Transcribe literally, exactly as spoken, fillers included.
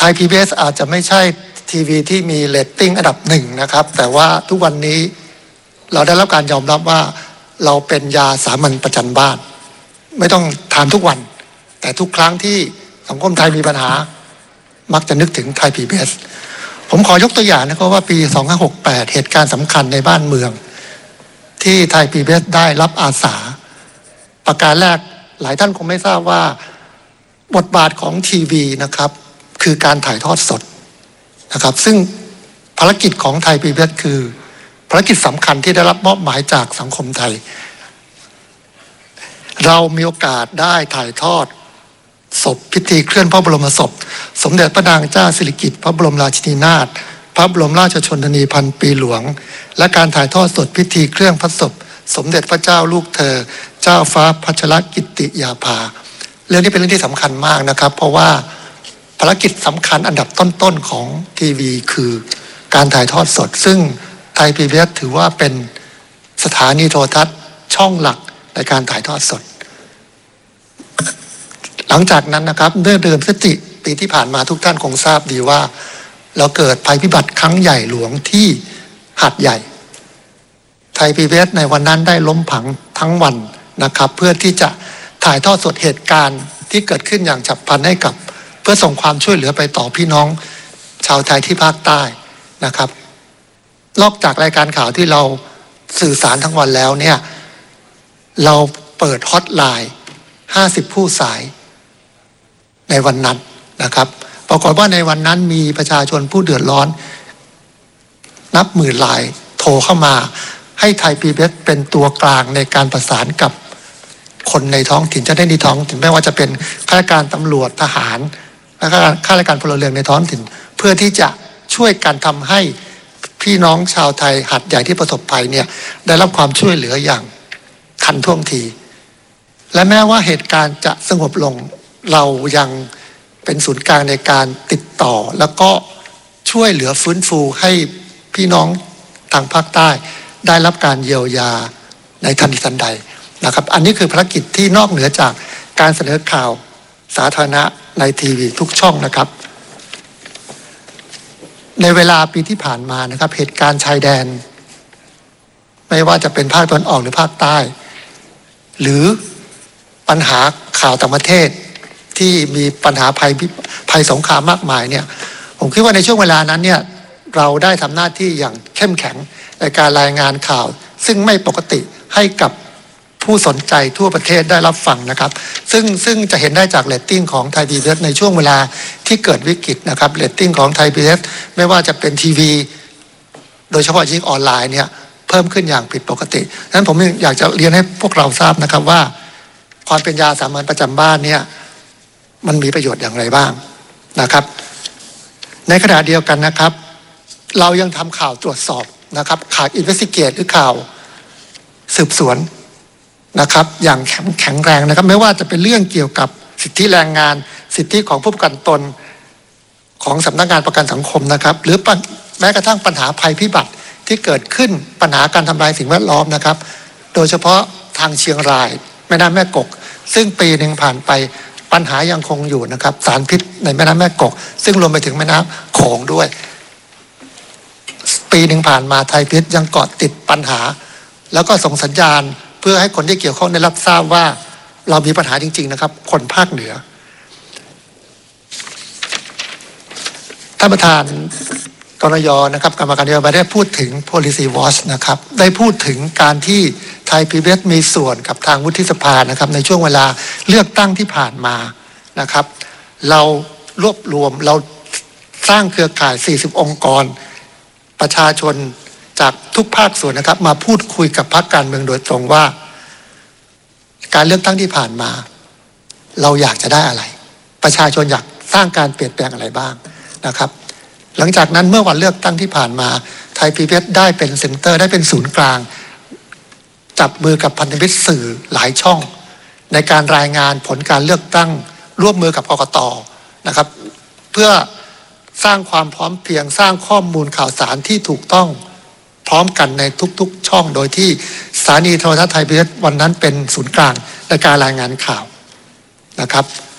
ทย พี บี เอส อาจจะไม่ใช่ทีวีที่มีเรตติ้งอันดับหนึ่งนะครับแต่ว่าทุกวันนี้เราได้รับการยอมรับว่าเราเป็นยาสามัญประจำบ้านไม่ต้องทานทุกวันแต่ทุกครั้งที่สังคมไทยมีปัญหามักจะนึกถึงไทย พี บี เอส ผมขอยกตัวอย่างนะครับว่าปีสองพันห้าร้อยหกสิบแปดเหตุการณ์สำคัญในบ้านเมืองที่ไทย พี บี เอส ได้รับอาสาประการแรกหลายท่านคงไม่ทราบว่าบทบาทของทีวีนะครับคือการถ่ายทอดสดนะครับซึ่งภารกิจของไทย พี บี เอส คือภารกิจสำคัญที่ได้รับมอบหมายจากสังคมไทยเรามีโอกาสได้ถ่ายทอดศพพิธีเคลื่อนพระบรมศพสมเด็จพระนางเจ้าสิริกิติ์พระบรมราชินีนาถพระบรมราชชนนีพันปีหลวงและการถ่ายทอดสดพิธีเคลื่อนพระศพสมเด็จพระเจ้าลูกเธอเจ้าฟ้าพัชรกิติยาภาเรื่องนี้เป็นเรื่องที่สำคัญมากนะครับเพราะว่าภารกิจสำคัญอันดับต้นๆของทีวีคือการถ่ายทอดสดซึ่งไทย พี บี เอส ถือว่าเป็นสถานีโทรทัศน์ช่องหลักในการถ่ายทอดสดหลังจากนั้นนะครับเมื่อเดือนพฤศจิกายนปีที่ผ่านมาทุกท่านคงทราบดีว่าเราเกิดภัยพิบัติครั้งใหญ่หลวงที่หาดใหญ่ไทย พี บี เอส ในวันนั้นได้ล้มผังทั้งวันนะครับเพื่อที่จะถ่ายทอดสดเหตุการณ์ที่เกิดขึ้นอย่างฉับพลันให้กับเพื่อส่งความช่วยเหลือไปต่อพี่น้องชาวไทยที่ภาคใต้นะครับนอกจากรายการข่าวที่เราสื่อสารทั้งวันแล้วเนี่ยเราเปิดฮอตไลน์ห้าสิบผู้สายในวันนั้นนะครับปรากฏว่าในวันนั้นมีประชาชนผู้เดือดร้อนนับหมื่นรายโทรเข้ามาให้ไทย พี บี เอส เป็นตัวกลางในการประสานกับคนในท้องถิ่นเจ้าหน้าที่ท้องถิ่นไม่ว่าจะเป็นข้าราชการตำรวจทหารและข้าราชการพลเรือนในท้องถิ่นเพื่อที่จะช่วยกันทำให้พี่น้องชาวไทยหาดใหญ่ที่ประสบภัยเนี่ยได้รับความช่วยเหลืออย่างทันท่วงทีและแม้ว่าเหตุการณ์จะสงบลงเรายังเป็นศูนย์กลางในการติดต่อแล้วก็ช่วยเหลือฟื้นฟูให้พี่น้องทางภาคใต้ได้รับการเยียวยาในทันทีทันใดนะครับอันนี้คือภารกิจที่นอกเหนือจากการเสนอข่าวสาธารณะในทีวีทุกช่องนะครับในเวลาปีที่ผ่านมานะครับเหตุการณ์ชายแดนไม่ว่าจะเป็นภาคตะวันออกหรือภาคใต้หรือปัญหาข่าวต่างประเทศที่มีปัญหาภัยภัยสงครามมากมายเนี่ยผมคิดว่าในช่วงเวลานั้นเนี่ยเราได้ทำหน้าที่อย่างเข้มแข็งในการรายงานข่าวซึ่งไม่ปกติให้กับผู้สนใจทั่วประเทศได้รับฟังนะครับซึ่งซึ่งจะเห็นได้จากเรตติ้งของไทย พี บี เอส ในช่วงเวลาที่เกิดวิกฤตนะครับเรตติ้งของไทย พี บี เอส ไม่ว่าจะเป็นทีวีโดยเฉพาะยิ่งออนไลน์เนี่ยเพิ่มขึ้นอย่างผิดปกติดังนั้นผมอยากจะเรียนให้พวกเราทราบนะครับว่าความเป็นยาสามัญประจำบ้านเนี่ยมันมีประโยชน์อย่างไรบ้างนะครับในขณะเดียวกันนะครับเรายังทำข่าวตรวจสอบนะครับข่าวอินเวสติเกตหรือข่าวสืบสวนนะครับอย่างแข็งแข็งแรงนะครับไม่ว่าจะเป็นเรื่องเกี่ยวกับสิทธิแรงงานสิทธิของผู้ประกันตนของสำนักงานประกันสังคมนะครับหรือแม้กระทั่งปัญหาภัยพิบัติที่เกิดขึ้นปัญหาการทำลายสิ่งแวดล้อมนะครับโดยเฉพาะทางเชียงรายแม่น้ำแม่กกซึ่งปีหนึ่งผ่านไปปัญหายังคงอยู่นะครับสารพิษในแม่น้ำแม่กกซึ่งรวมไปถึงแม่น้ำโขงด้วยปีหนึ่งผ่านมาไทยพิษยังเกาะติดปัญหาแล้วก็ส่งสัญญาณเพื่อให้คนที่เกี่ยวข้องได้รับทราบว่าเรามีปัญหาจริงๆนะครับคนภาคเหนือท่านประธานกรยนะครับกรรมการนโยบายได้พูดถึง policy watch นะครับได้พูดถึงการที่ไทย พี บี เอส มีส่วนกับทางวุฒิสภานะครับในช่วงเวลาเลือกตั้งที่ผ่านมานะครับเรารวบรวมเราสร้างเครือข่ายสี่สิบองค์กรประชาชนจากทุกภาคส่วนนะครับมาพูดคุยกับพรรคการเมืองโดยตรงว่าการเลือกตั้งที่ผ่านมาเราอยากจะได้อะไรประชาชนอยากสร้างการเปลี่ยนแปลงอะไรบ้างนะครับหลังจากนั้นเมื่อวันเลือกตั้งที่ผ่านมาไทย พี บี เอส ได้เป็นเซ็นเตอร์ได้เป็นศูนย์กลางจับมือกับพันธมิตรสื่อหลายช่องในการรายงานผลการเลือกตั้งร่วมมือกับกกต.นะครับเพื่อสร้างความพร้อมเพรียงสร้างข้อมูลข่าวสารที่ถูกต้องพร้อมกันในทุกๆช่องโดยที่สถานีโทรทัศน์ไทย พี บี เอส วันนั้นเป็นศูนย์กลางในการรายงานข่าวนะครับ